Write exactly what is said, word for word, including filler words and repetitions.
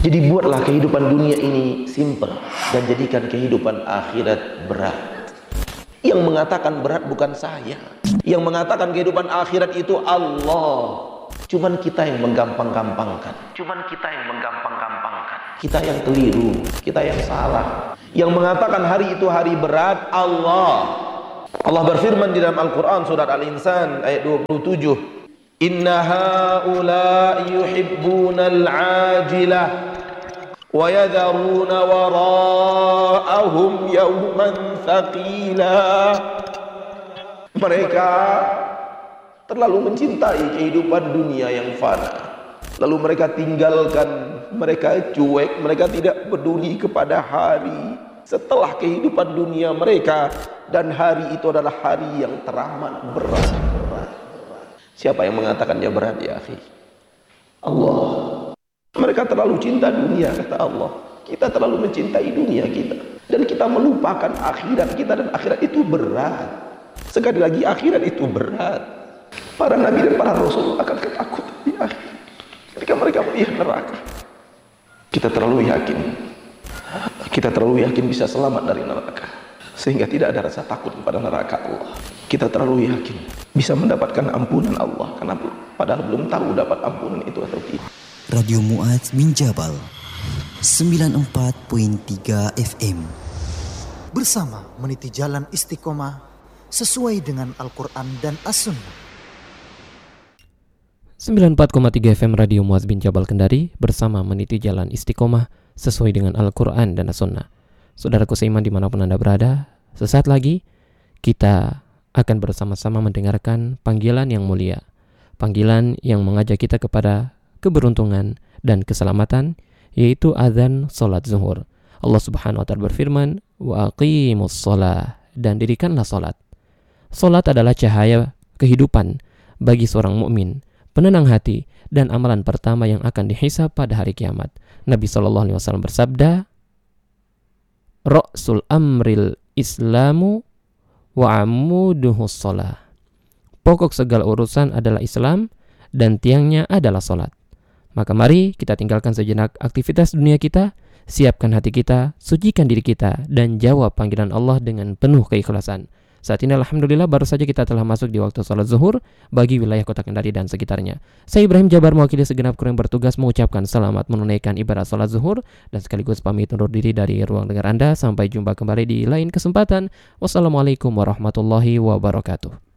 Jadi buatlah kehidupan dunia ini simple dan jadikan kehidupan akhirat berat. Yang mengatakan berat bukan saya. Yang mengatakan kehidupan akhirat itu Allah. Cuman kita yang menggampang-gampangkan. Cuman kita yang menggampang-gampangkan. Kita yang keliru, kita yang salah. Yang mengatakan hari itu hari berat Allah. Allah berfirman di dalam Al-Quran surat Al-Insan ayat dua puluh tujuh. Inna haula'i yuhibbunal ajilah wa yadharuna wara'ahum yawman thaqila. Mereka terlalu mencintai kehidupan dunia yang fana, lalu mereka tinggalkan, mereka cuek, mereka tidak peduli kepada hari setelah kehidupan dunia mereka, dan hari itu adalah hari yang teramat berat. Siapa yang mengatakannya berat ya akhi? Allah. Mereka terlalu cinta dunia, kata Allah. Kita terlalu mencintai dunia kita, dan kita melupakan akhirat kita, dan akhirat itu berat. Sekali lagi, akhirat itu berat. Para nabi dan para rasul akan ketakutan di akhir ketika mereka melihat neraka. Kita terlalu yakin, kita terlalu yakin bisa selamat dari neraka, sehingga tidak ada rasa takut kepada neraka Allah. Kita terlalu yakin bisa mendapatkan ampunan Allah, karena padahal belum tahu dapat ampunan itu atau tidak. Radio Mu'adz bin Jabal sembilan puluh empat koma tiga F M, bersama meniti jalan istiqomah sesuai dengan Al-Quran dan As-Sunnah. sembilan puluh empat koma tiga F M Radio Mu'adz bin Jabal Kendari, bersama meniti jalan istiqomah sesuai dengan Al-Quran dan As-Sunnah. Saudaraku seiman dimanapun Anda berada, sesaat lagi kita akan bersama-sama mendengarkan panggilan yang mulia, panggilan yang mengajak kita kepada keberuntungan dan keselamatan, yaitu azan salat zuhur. Allah Subhanahu wa taala berfirman, "Wa aqimus shalah," dan dirikanlah salat. Salat adalah cahaya kehidupan bagi seorang mukmin, penenang hati, dan amalan pertama yang akan dihisab pada hari kiamat. Nabi sallallahu alaihi wasallam bersabda, "Ra'sul amril Islamu wa amuduhus shalah." Pokok segala urusan adalah Islam dan tiangnya adalah salat. Maka mari kita tinggalkan sejenak aktivitas dunia kita, siapkan hati kita, sucikan diri kita, dan jawab panggilan Allah dengan penuh keikhlasan. Saat ini alhamdulillah baru saja kita telah masuk di waktu salat zuhur bagi wilayah Kota Kendari dan sekitarnya. Saya Ibrahim Jabar mewakili segenap kru yang bertugas mengucapkan selamat menunaikan ibadah salat zuhur dan sekaligus pamit undur diri dari ruang dengar Anda. Sampai jumpa kembali di lain kesempatan. Wassalamualaikum warahmatullahi wabarakatuh.